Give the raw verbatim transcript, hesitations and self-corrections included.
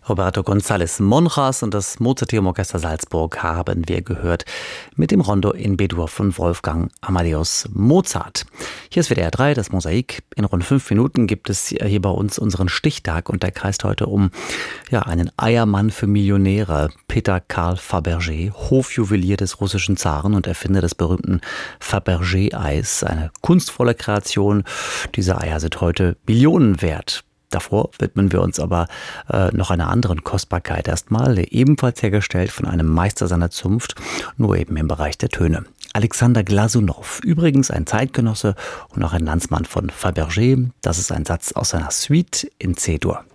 Roberto González Monjas und das Mozarteum Orchester Salzburg haben wir gehört mit dem Rondo in B-Dur von Wolfgang Amadeus Mozart. Hier ist W D R drei, das Mosaik. In rund fünf Minuten gibt es hier bei uns unseren Stichtag und der kreist heute um ja, einen Eiermann für Millionäre, Peter Karl Fabergé, Hofjuwelier des russischen Zaren und Erfinder des berühmten Fabergé-Eis. Eine kunstvolle Kreation. Diese Eier sind heute Millionen wert. Davor widmen wir uns aber äh, noch einer anderen Kostbarkeit erstmal, ebenfalls hergestellt von einem Meister seiner Zunft, nur eben im Bereich der Töne. Alexander Glasunow, übrigens ein Zeitgenosse und auch ein Landsmann von Fabergé. Das ist ein Satz aus seiner Suite in C-Dur.